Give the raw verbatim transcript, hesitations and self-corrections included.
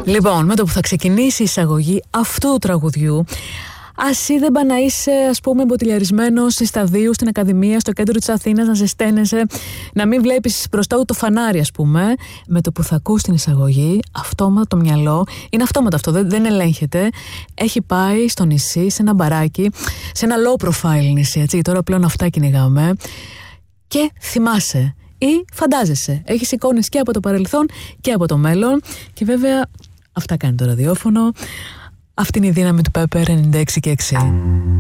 Λοιπόν, με το που θα ξεκινήσει η εισαγωγή αυτού του τραγουδιού, ας είδε μπα να είσαι, ας πούμε, μποτιλιαρισμένος στη Σταδίου, στην Ακαδημία, στο κέντρο της Αθήνας, να ζεσταίνεσαι, να μην βλέπεις μπροστά του το φανάρι, ας πούμε. Με το που θα ακούς την εισαγωγή, αυτόματα το μυαλό, είναι αυτόματα αυτό, δεν, δεν ελέγχεται. Έχει πάει στο νησί, σε ένα μπαράκι, σε ένα low profile νησί, έτσι. Τώρα πλέον αυτά κυνηγάμε. Και θυμάσαι ή φαντάζεσαι. Έχεις εικόνες και από το παρελθόν και από το μέλλον. Και βέβαια, αυτά κάνει το ραδιόφωνο. Αυτή είναι η δύναμη του Pepper ενενήντα έξι και έξι.